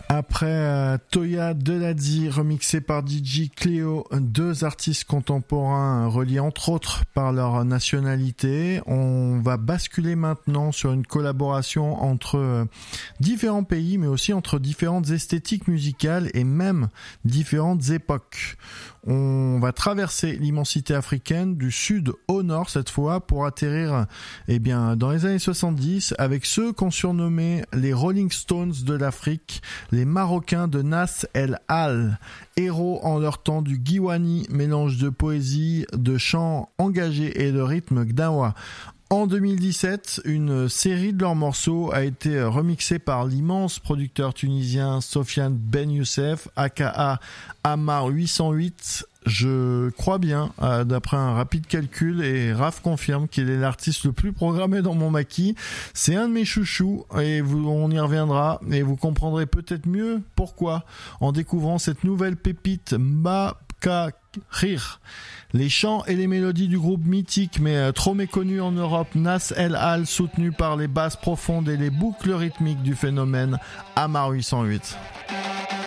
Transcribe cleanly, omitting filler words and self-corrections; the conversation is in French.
Après Toya Deladzi, remixé par DJ Cléo, deux artistes contemporains reliés entre autres par leur nationalité, on va basculer maintenant sur une collaboration entre différents pays, mais aussi entre différentes esthétiques musicales et même différentes époques. On va traverser l'immensité africaine du sud au nord cette fois pour atterrir dans les années 70 avec ceux qu'on surnommait les Rolling Stones de l'Afrique, les Marocains de Nas El Al, héros en leur temps du Giwani, mélange de poésie, de chants engagés et de rythme gdawa. En 2017, une série de leurs morceaux a été remixée par l'immense producteur tunisien Sofiane Ben Youssef, aka Amar 808. Je crois bien, d'après un rapide calcul, et Raph confirme qu'il est l'artiste le plus programmé dans mon maquis. C'est un de mes chouchous, et on y reviendra, et vous comprendrez peut-être mieux pourquoi en découvrant cette nouvelle pépite Mbaka Rire. Les chants et les mélodies du groupe mythique mais trop méconnu en Europe, Nas El Al, soutenu par les basses profondes et les boucles rythmiques du phénomène Amar 808.